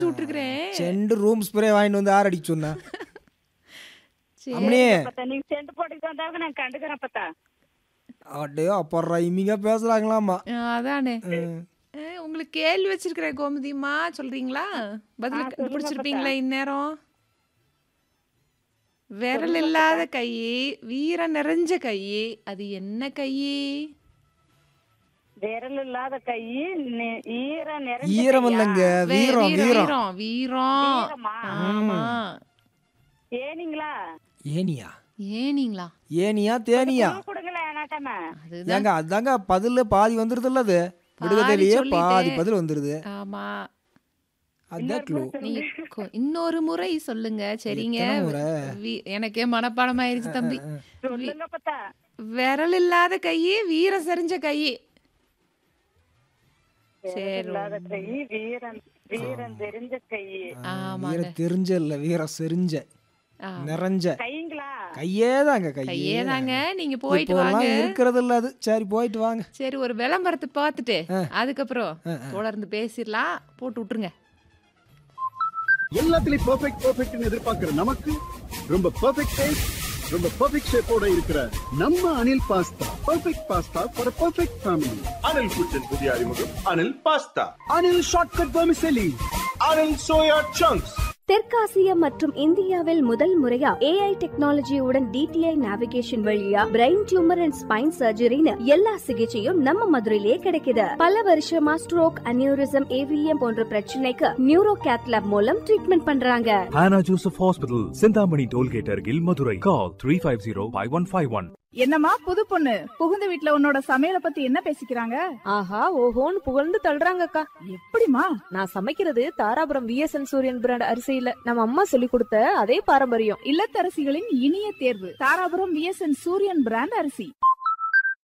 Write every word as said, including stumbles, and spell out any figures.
விட்டுருக்கிறேன். Cent room spray வாங்கிட்டு வந்து யார் அடிக்க சொன்னா? சரி. அம்மனே பத்தா நீங்க செண்டு போட்டுட்டு வந்தாங்க நான் கண்டுக்கிறேன் பத்தா. அடே அப்பா ரைமிங்கா பேசுறாங்களாமா. ஆ, அதானே. ம். ஆ, உங்களுக்கு கேள்வி வச்சிருக்கிறேன் கோமதிம்மா, சொல்றீங்களா? பதில் ஆ, சொல்லுங்க கண்டுபிடிச்சிருப்பீங்களா பத்தா. இந்நேரம்? விரல் சொல்லுங்க இல்லாத பத்தா. கை, வீரம் நிறைஞ்ச கை, அது என்ன கை? விரல் இல்லாத கை, நெ- ஈரம் நிறைஞ்ச ஈரம் கையா? இல்லைங்க, வே- வீரம் வீரம் வீரம். வீரம் வீரம். வீரமா? ஆமா. ஏனிங்களா? ஏனியா ஏனிங்களா? ஏனியா தேனியா? குழு கொடுங்களேன் நாட்டாம. அதுதான் ஏங்க அதாங்க பதில் பாதி வந்துருதுல்ல. அது பாதி விடுகதையிலேயே பாதி சொல்லிட்டேன். பதில் வந்துருது. ஆமா. அதான் இன்னொரு க்ளூ. முறை நீங்க சொல்லுங்க. கொ- இன்னொரு முறை சொல்லுங்க. சரிங்க. எத்தனை முறை? வி- எனக்கே மனப்பாடம் ஆயிருச்சு தம்பி. வி- சொல்லுங்க பத்தா. விரல் இல்லாத கையே வீரம் செறிஞ்ச கையே. விரல் சரி. இல்லாத கை, வீரம் வீரம் தெரிஞ்ச கை. ஆமாங்க. வீர தெரிஞ்ச இல்ல வீர செறிஞ்ச ஆ, நிறைஞ்ச கைங்களா? கையே தாங்க கையே கையே தாங்க. தாங்க. நீங்க போயிட்டு இப்போலாம் வாங்க. இருக்கிறது இல்ல அது. சரி போயிட்டு வாங்க. சரி, ஒரு விளம்பரத்தை பார்த்துட்டு ஆ. அதுக்கப்புறம் ஆ, ஆ. தொடர்ந்து பேசிடலாம். போட்டு விட்டுருங்க. எல்லாத்துலயும் பெர்ஃபெக்ட் பெர்ஃபெக்ட்னு எதிர்பார்க்கிற நமக்கு ரொம்ப பெர்ஃபெக்ட் டேஸ்ட், ரொம்ப பெர்ஃபெக்ட் ஷேப்போட இருக்கிற நம்ம Anil pasta perfect pasta for perfect family. Anil குச்சின் புதிய அறிமுகம் Anil pasta. Anil shortcut vermicelli. Anil soya chunks. தெற்காசிய மற்றும் இந்தியாவில் முதல் முறையா ஏஐ டெக்னாலஜியுடன் டிடிஐ நேவிகேஷன் வழியா பிரெயின் டியூமர் அண்ட் ஸ்பைன் சர்ஜரின்னு எல்லா சிகிச்சையும் நம்ம மதுரையிலே கிடைக்குது. பல வருஷமா ஸ்ட்ரோக், அனியூரிசம், ஏவிஎம் போன்ற பிரச்சனைக்கு நியூரோ கேத்லாப் மூலம் ட்ரீட்மெண்ட் பண்றாங்க. Hannah Joseph Hospital, Sindhamani Tollgate அருகில் Madurai. Call three five zero five one five one. என்னம்மா புது பொண்ணு, புகுந்த வீட்ல உன்னோட சமையல பத்தி என்ன பேசிக்கிறாங்க? ஆஹா ஓஹோன்னு புகழ்ந்து தள்ளுறாங்கக்கா. எப்படிமா? நான் சமைக்கிறது தாராபுரம் விஎஸ்என் சூரியன் பிராண்ட் அரிசியில நம்ம அம்மா சொல்லி கொடுத்த அதே பாரம்பரியம். இல்லத்தரசிகளின் இனிய தேர்வு தாராபுரம் விஎஸ்என் சூரியன் பிராண்ட் அரிசி.